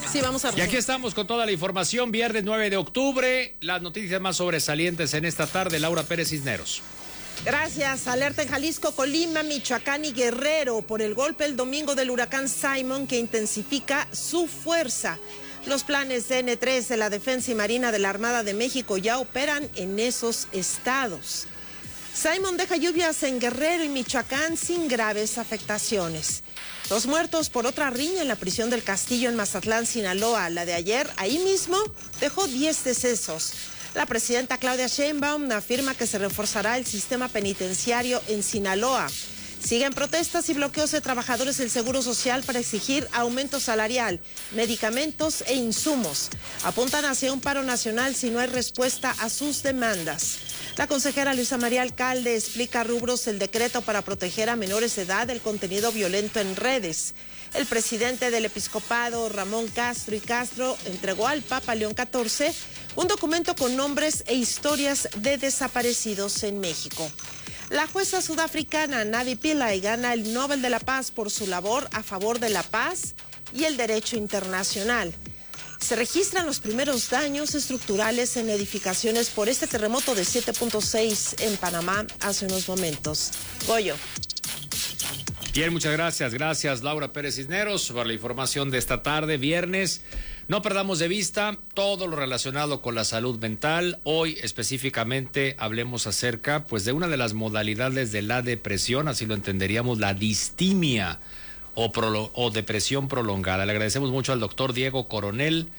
Sí, vamos a... Y aquí estamos con toda la información, viernes 9 de octubre, las noticias más sobresalientes en esta tarde, Laura Pérez Cisneros. Gracias. Alerta en Jalisco, Colima, Michoacán y Guerrero por el golpe el domingo del huracán Simon, que intensifica su fuerza. Los planes N3 de la Defensa y Marina de la Armada de México ya operan en esos estados. Simon deja lluvias en Guerrero y Michoacán sin graves afectaciones. 2 muertos por otra riña en la prisión del Castillo en Mazatlán, Sinaloa. La de ayer, ahí mismo, dejó 10 decesos. La presidenta Claudia Sheinbaum afirma que se reforzará el sistema penitenciario en Sinaloa. Siguen protestas y bloqueos de trabajadores del Seguro Social para exigir aumento salarial, medicamentos e insumos. Apuntan hacia un paro nacional si no hay respuesta a sus demandas. La consejera Luisa María Alcalde explica rubros del decreto para proteger a menores de edad del contenido violento en redes. El presidente del episcopado, Ramón Castro y Castro, entregó al Papa León XIV un documento con nombres e historias de desaparecidos en México. La jueza sudafricana Navi Pillay gana el Nobel de la Paz por su labor a favor de la paz y el derecho internacional. Se registran los primeros daños estructurales en edificaciones por este terremoto de 7.6 en Panamá hace unos momentos. Goyo. Bien, muchas gracias. Gracias, Laura Pérez Cisneros, por la información de esta tarde, viernes. No perdamos de vista todo lo relacionado con la salud mental. Hoy específicamente hablemos acerca pues de una de las modalidades de la depresión, así lo entenderíamos, la distimia o depresión prolongada. Le agradecemos mucho al doctor Diego Coronel,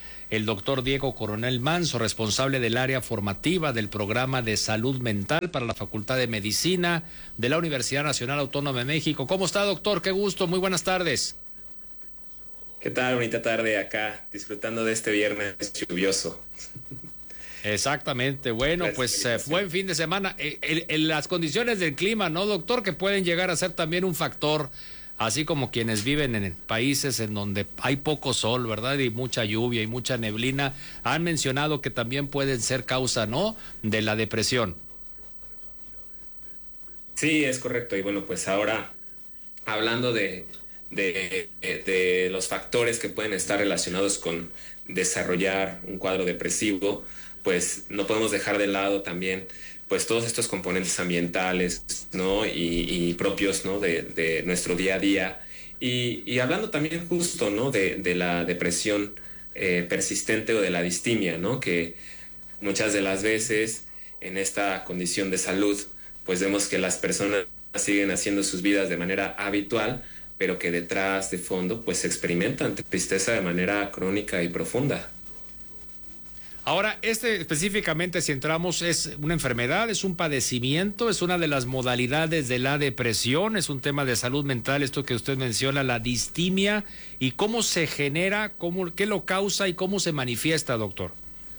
Manso, responsable del área formativa del programa de salud mental para la Facultad de Medicina de la Universidad Nacional Autónoma de México. ¿Cómo está, doctor? Qué gusto, muy buenas tardes. ¿Qué tal? Bonita tarde acá, disfrutando de este viernes lluvioso. Exactamente, bueno, Gracias, pues buen fin de semana. Las condiciones del clima, ¿no, doctor? Que pueden llegar a ser también un factor, así como quienes viven en países en donde hay poco sol, ¿verdad? Y mucha lluvia y mucha neblina, han mencionado que también pueden ser causa, ¿no?, de la depresión. Sí, es correcto. Y bueno, pues ahora, hablando de los factores que pueden estar relacionados con desarrollar un cuadro depresivo, pues no podemos dejar de lado también pues todos estos componentes ambientales, ¿no? y propios, ¿no?, de nuestro día a día. Y hablando también justo, ¿no?, de la depresión persistente o de la distimia, ¿no?, que muchas de las veces en esta condición de salud, pues vemos que las personas siguen haciendo sus vidas de manera habitual, pero que detrás, de fondo, pues experimentan tristeza de manera crónica y profunda. Ahora, específicamente, si entramos, ¿es una enfermedad, es un padecimiento, es una de las modalidades de la depresión, es un tema de salud mental, esto que usted menciona, la distimia, y cómo se genera, qué lo causa y cómo se manifiesta, doctor?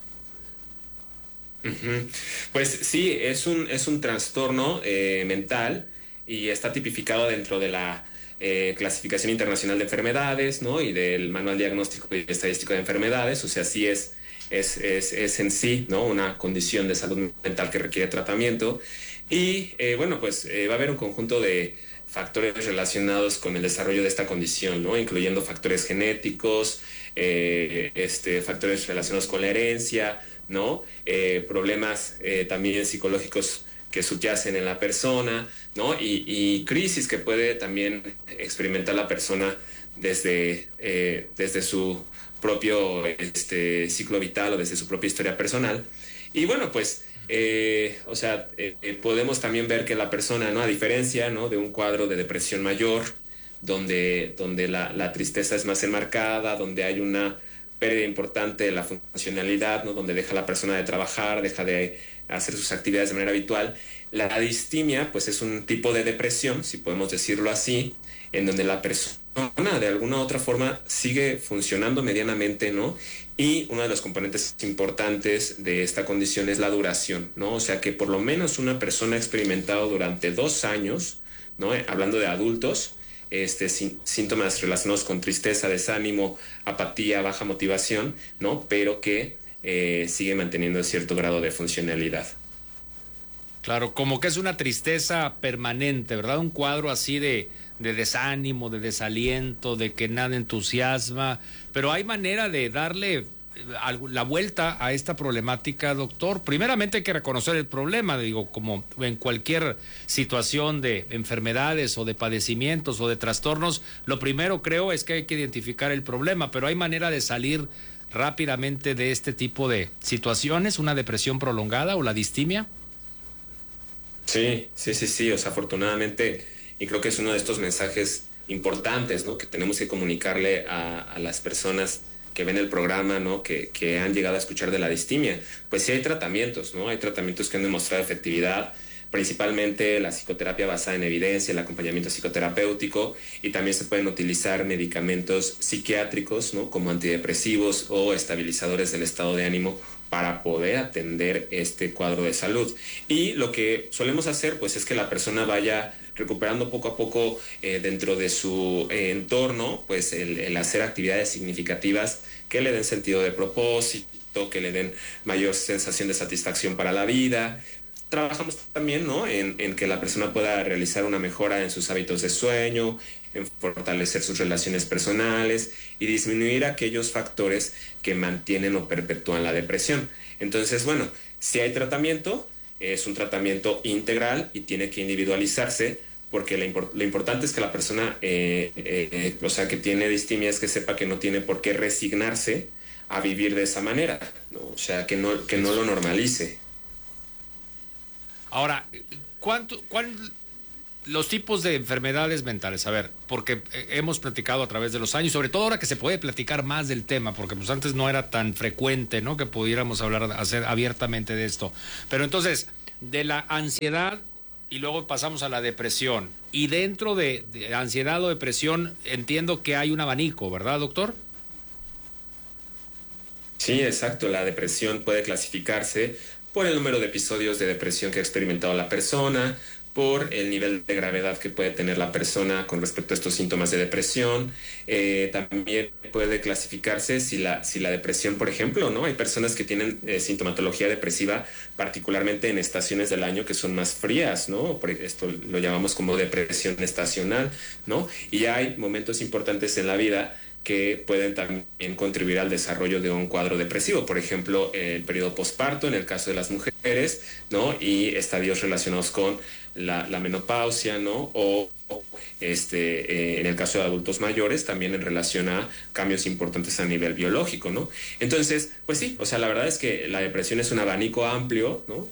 Pues sí, es un trastorno mental y está tipificado dentro de la Clasificación Internacional de Enfermedades, ¿no?, y del Manual Diagnóstico y Estadístico de Enfermedades. O sea, sí es en sí, ¿no?, una condición de salud mental que requiere tratamiento. Y bueno, pues va a haber un conjunto de factores relacionados con el desarrollo de esta condición, ¿no?, incluyendo factores genéticos, factores relacionados con la herencia, ¿no?, problemas también psicológicos que subyacen en la persona, ¿no?, y crisis que puede también experimentar la persona desde su propio ciclo vital o desde su propia historia personal. Y bueno, pues podemos también ver que la persona, ¿no?, a diferencia, ¿no?, de un cuadro de depresión mayor, donde la tristeza es más enmarcada, donde hay una pérdida importante de la funcionalidad, ¿no?, donde deja la persona de trabajar, deja de hacer sus actividades de manera habitual. La distimia, pues, es un tipo de depresión, si podemos decirlo así, en donde la persona de alguna u otra forma sigue funcionando medianamente, ¿no? Y uno de los componentes importantes de esta condición es la duración, ¿no? O sea, que por lo menos una persona ha experimentado durante 2 años, ¿no?, hablando de adultos, síntomas relacionados con tristeza, desánimo, apatía, baja motivación, ¿no?, pero que sigue manteniendo cierto grado de funcionalidad. Claro, como que es una tristeza permanente, ¿verdad? Un cuadro así de de desánimo, de desaliento, de que nada entusiasma, pero hay manera de darle la vuelta a esta problemática, doctor. Primeramente hay que reconocer el problema, digo, como en cualquier situación de enfermedades o de padecimientos o de trastornos, lo primero creo es que hay que identificar el problema, pero hay manera de salir rápidamente de este tipo de situaciones, una depresión prolongada o la distimia. Sí, o sea, afortunadamente, y creo que es uno de estos mensajes importantes, ¿no? Que tenemos que comunicarle a las personas que ven el programa, ¿no? Que han llegado a escuchar de la distimia. Pues sí hay tratamientos, ¿no? Hay tratamientos que han demostrado efectividad, principalmente la psicoterapia basada en evidencia, el acompañamiento psicoterapéutico, y también se pueden utilizar medicamentos psiquiátricos, ¿no? Como antidepresivos o estabilizadores del estado de ánimo para poder atender este cuadro de salud. Y lo que solemos hacer, pues, es que la persona vaya recuperando poco a poco dentro de su entorno, pues el hacer actividades significativas que le den sentido de propósito, que le den mayor sensación de satisfacción para la vida. Trabajamos también, ¿no? en que la persona pueda realizar una mejora en sus hábitos de sueño, en fortalecer sus relaciones personales y disminuir aquellos factores que mantienen o perpetúan la depresión. Entonces, bueno, si hay tratamiento, es un tratamiento integral y tiene que individualizarse, porque lo importante es que la persona, o sea, que tiene distimia, es que sepa que no tiene por qué resignarse a vivir de esa manera, ¿no? O sea, que no lo normalice. Ahora, los tipos de enfermedades mentales? A ver, porque hemos platicado a través de los años, sobre todo ahora que se puede platicar más del tema, porque pues antes no era tan frecuente, ¿no? Que pudiéramos hacer abiertamente de esto. Pero entonces, de la ansiedad y luego pasamos a la depresión. Y dentro de ansiedad o depresión entiendo que hay un abanico, ¿verdad, doctor? Sí, exacto. La depresión puede clasificarse por el número de episodios de depresión que ha experimentado la persona, por el nivel de gravedad que puede tener la persona con respecto a estos síntomas de depresión. También puede clasificarse si la depresión, por ejemplo, ¿no? Hay personas que tienen sintomatología depresiva, particularmente en estaciones del año que son más frías, ¿no? Esto lo llamamos como depresión estacional, ¿no? Y hay momentos importantes en la vida que pueden también contribuir al desarrollo de un cuadro depresivo, por ejemplo, el periodo posparto en el caso de las mujeres, ¿no? Y estadios relacionados con la menopausia, ¿no? O en el caso de adultos mayores, también en relación a cambios importantes a nivel biológico, ¿no? Entonces, pues sí, o sea, la verdad es que la depresión es un abanico amplio, ¿no?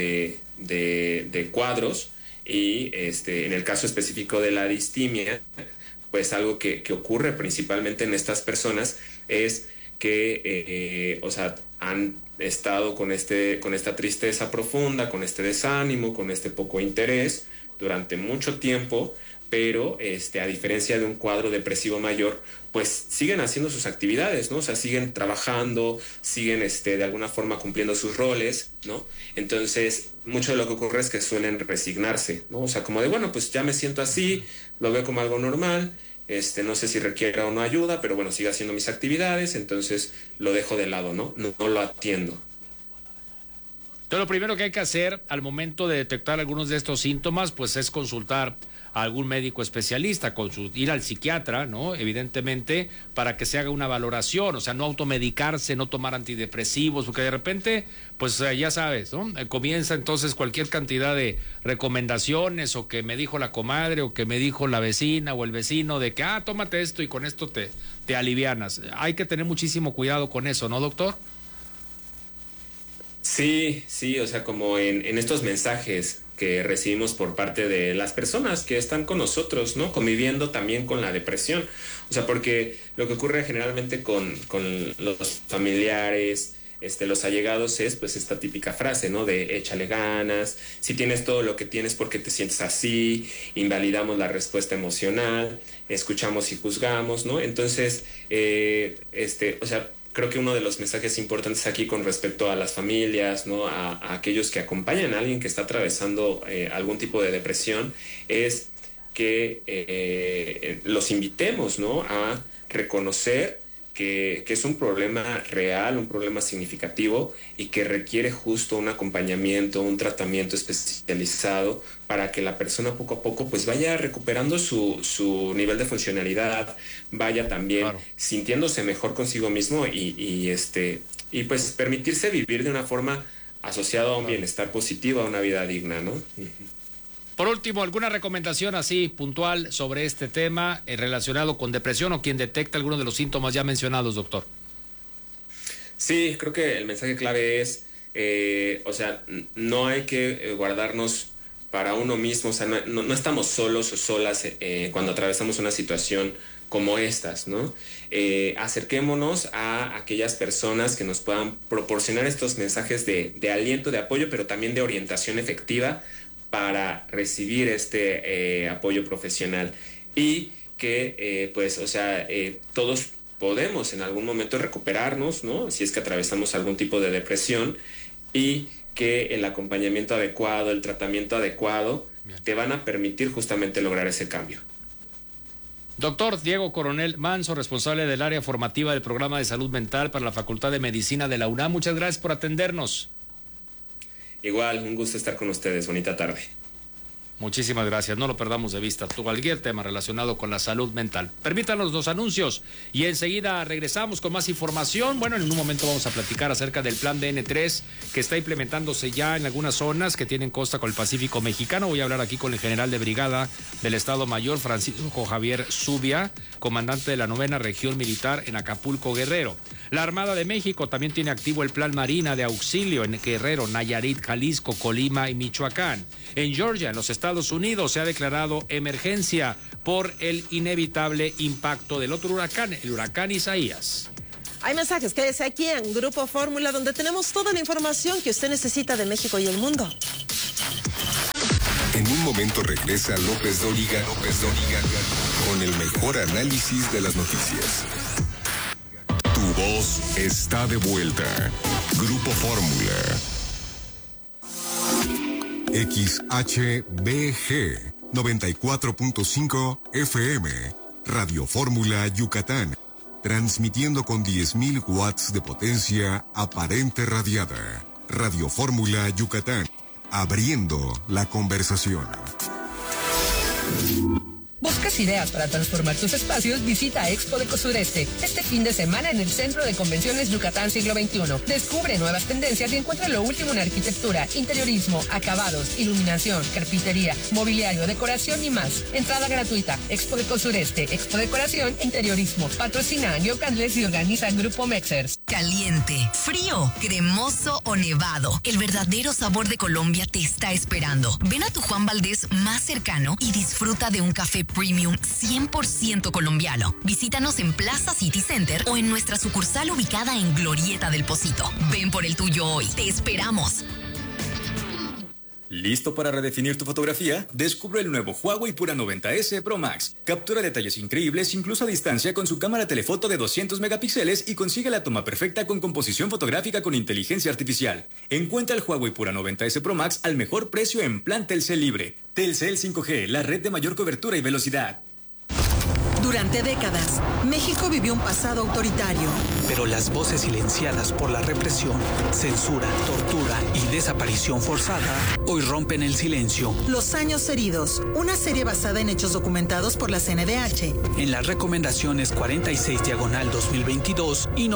de cuadros, y en el caso específico de la distimia, pues algo que ocurre principalmente en estas personas es que, o sea, han estado con esta tristeza profunda, con este desánimo, con este poco interés durante mucho tiempo, pero a diferencia de un cuadro depresivo mayor, pues siguen haciendo sus actividades, ¿no? O sea, siguen trabajando, siguen de alguna forma cumpliendo sus roles, ¿no? Entonces, mucho de lo que ocurre es que suelen resignarse, ¿no? O sea, como de, bueno, pues ya me siento así, lo veo como algo normal, no sé si requiera o no ayuda, pero bueno, sigo haciendo mis actividades, entonces lo dejo de lado, ¿no? No lo atiendo. Entonces, lo primero que hay que hacer al momento de detectar algunos de estos síntomas, pues es consultar a algún médico especialista, ir al psiquiatra, ¿no? Evidentemente, para que se haga una valoración, o sea, no automedicarse, no tomar antidepresivos, porque de repente, pues ya sabes, ¿no? Comienza entonces cualquier cantidad de recomendaciones, o que me dijo la comadre, o que me dijo la vecina o el vecino, de que, tómate esto y con esto te alivianas. Hay que tener muchísimo cuidado con eso, ¿no, doctor? Sí, o sea, como en estos mensajes que recibimos por parte de las personas que están con nosotros, ¿no? Conviviendo también con la depresión. O sea, porque lo que ocurre generalmente con los familiares, los allegados, es pues esta típica frase, ¿no? De échale ganas, si tienes todo lo que tienes, ¿por qué te sientes así? Invalidamos la respuesta emocional, escuchamos y juzgamos, ¿no? Entonces, o sea, creo que uno de los mensajes importantes aquí con respecto a las familias, ¿no? A aquellos que acompañan a alguien que está atravesando algún tipo de depresión, es que los invitemos, ¿no? A reconocer que es un problema real, un problema significativo y que requiere justo un acompañamiento, un tratamiento especializado para que la persona poco a poco pues vaya recuperando su nivel de funcionalidad, vaya también sintiéndose mejor consigo mismo y pues permitirse vivir de una forma asociada a un bienestar positivo, a una vida digna, ¿no? Por último, ¿alguna recomendación así puntual sobre este tema relacionado con depresión o quien detecta alguno de los síntomas ya mencionados, doctor? Sí, creo que el mensaje clave es, no hay que guardarnos para uno mismo, o sea, no estamos solos o solas cuando atravesamos una situación como estas, ¿no? Acerquémonos a aquellas personas que nos puedan proporcionar estos mensajes de aliento, de apoyo, pero también de orientación efectiva para recibir este apoyo profesional y que todos podemos en algún momento recuperarnos, ¿no? Si es que atravesamos algún tipo de depresión, y que el acompañamiento adecuado, el tratamiento adecuado te van a permitir justamente lograr ese cambio. Doctor Diego Coronel Manso, responsable del área formativa del programa de salud mental para la Facultad de Medicina de la UNAM. Muchas gracias por atendernos. Igual, un gusto estar con ustedes. Bonita tarde. Muchísimas gracias. No lo perdamos de vista. Cualquier tema relacionado con la salud mental. Permítanos los anuncios y enseguida regresamos con más información. Bueno, en un momento vamos a platicar acerca del plan de N3 que está implementándose ya en algunas zonas que tienen costa con el Pacífico mexicano. Voy a hablar aquí con el general de brigada del Estado Mayor, Francisco Javier Zubia, comandante de la 9ª Región Militar en Acapulco, Guerrero. La Armada de México también tiene activo el Plan Marina de Auxilio en Guerrero, Nayarit, Jalisco, Colima y Michoacán. En Georgia, en los Estados Unidos, se ha declarado emergencia por el inevitable impacto del otro huracán, el huracán Isaías. Hay mensajes, quédese aquí en Grupo Fórmula, donde tenemos toda la información que usted necesita de México y el mundo. En un momento regresa López Dóriga con el mejor análisis de las noticias. Tu voz está de vuelta. Grupo Fórmula. XHBG 94.5 FM. Radio Fórmula Yucatán. Transmitiendo con 10.000 watts de potencia aparente radiada. Radio Fórmula Yucatán. Abriendo la conversación. ¿Buscas ideas para transformar tus espacios? Visita Expo Deco Sureste este fin de semana en el Centro de Convenciones Yucatán Siglo XXI. Descubre nuevas tendencias y encuentra lo último en arquitectura, interiorismo, acabados, iluminación, carpintería, mobiliario, decoración y más. Entrada gratuita. Expo Deco Sureste, Expo Decoración e Interiorismo. Patrocina GeoCandles y organiza Grupo Mexers. Caliente, frío, cremoso o nevado. El verdadero sabor de Colombia te está esperando. Ven a tu Juan Valdez más cercano y disfruta de un café premium 100% colombiano. Visítanos en Plaza City Center o en nuestra sucursal ubicada en Glorieta del Pocito. Ven por el tuyo hoy. Te esperamos. ¿Listo para redefinir tu fotografía? Descubre el nuevo Huawei Pura 90S Pro Max. Captura detalles increíbles incluso a distancia con su cámara telefoto de 200 megapíxeles y consigue la toma perfecta con composición fotográfica con inteligencia artificial. Encuentra el Huawei Pura 90S Pro Max al mejor precio en plan Telcel Libre. Telcel 5G, la red de mayor cobertura y velocidad. Durante décadas, México vivió un pasado autoritario. Pero las voces silenciadas por la represión, censura, tortura y desaparición forzada hoy rompen el silencio. Los años heridos, una serie basada en hechos documentados por la CNDH. En las recomendaciones 46/2022 y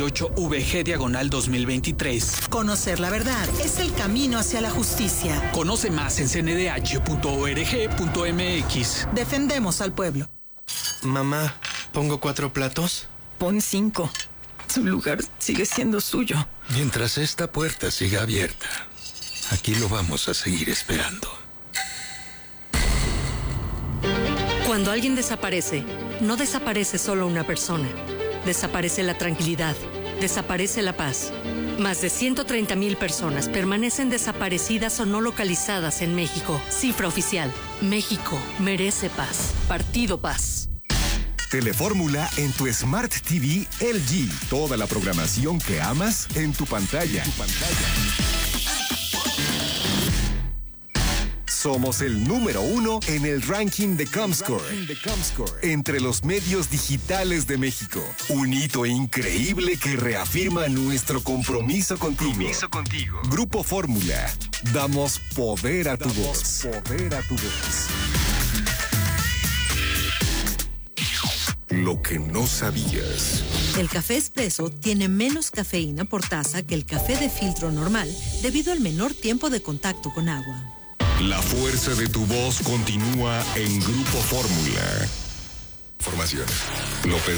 98VG/2023. Conocer la verdad es el camino hacia la justicia. Conoce más en cndh.org.mx. Defendemos al pueblo. Mamá, ¿pongo 4 platos? Pon 5. Su lugar sigue siendo suyo. Mientras esta puerta siga abierta, aquí lo vamos a seguir esperando. Cuando alguien desaparece, no desaparece solo una persona. Desaparece la tranquilidad. Desaparece la paz. Más de 130,000 personas permanecen desaparecidas o no localizadas en México. Cifra oficial. México merece paz. Partido Paz. Telefórmula en tu Smart TV LG. Toda la programación que amas en tu pantalla. Somos el número 1 en el ranking de Comscore entre los medios digitales de México. Un hito increíble que reafirma nuestro compromiso contigo. Grupo Fórmula. Damos poder a tu voz. Lo que no sabías. El café expreso tiene menos cafeína por taza que el café de filtro normal debido al menor tiempo de contacto con agua. La fuerza de tu voz continúa en Grupo Fórmula. Información. López